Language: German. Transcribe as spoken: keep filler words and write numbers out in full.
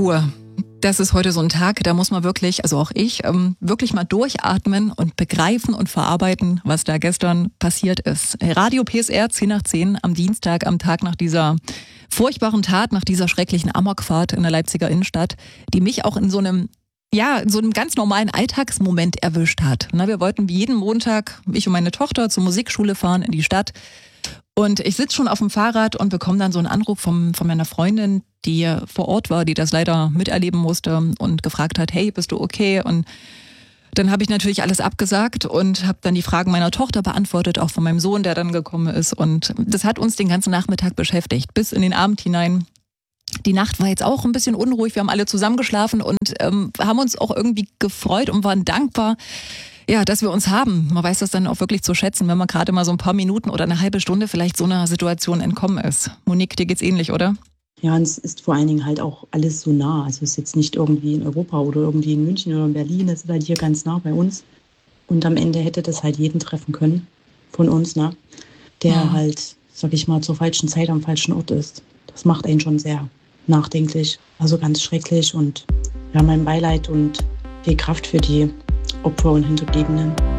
Puh, das ist heute so ein Tag, da muss man wirklich, also auch ich, ähm, wirklich mal durchatmen und begreifen und verarbeiten, was da gestern passiert ist. Radio P S R zehn nach zehn am Dienstag, am Tag nach dieser furchtbaren Tat, nach dieser schrecklichen Amokfahrt in der Leipziger Innenstadt, die mich auch in so einem ja, in so einem ganz normalen Alltagsmoment erwischt hat. Na, wir wollten wie jeden Montag, ich und meine Tochter, zur Musikschule fahren in die Stadt. Und ich sitze schon auf dem Fahrrad und bekomme dann so einen Anruf vom, von meiner Freundin, die vor Ort war, die das leider miterleben musste und gefragt hat, hey, bist du okay? Und dann habe ich natürlich alles abgesagt und habe dann die Fragen meiner Tochter beantwortet, auch von meinem Sohn, der dann gekommen ist. Und das hat uns den ganzen Nachmittag beschäftigt, bis in den Abend hinein. Die Nacht war jetzt auch ein bisschen unruhig. Wir haben alle zusammengeschlafen und ähm, haben uns auch irgendwie gefreut und waren dankbar, ja, dass wir uns haben. Man weiß das dann auch wirklich zu schätzen, wenn man gerade mal so ein paar Minuten oder eine halbe Stunde vielleicht so einer Situation entkommen ist. Monique, dir geht's ähnlich, oder? Ja, und es ist vor allen Dingen halt auch alles so nah. Also es ist jetzt nicht irgendwie in Europa oder irgendwie in München oder in Berlin. Es ist halt hier ganz nah bei uns. Und am Ende hätte das halt jeden treffen können von uns, ne? Der ja. halt, sag ich mal, zur falschen Zeit am falschen Ort ist. Das macht einen schon sehr nachdenklich, also ganz schrecklich. Und ja, mein Beileid und viel Kraft für die Opfer und Hinterbliebenen.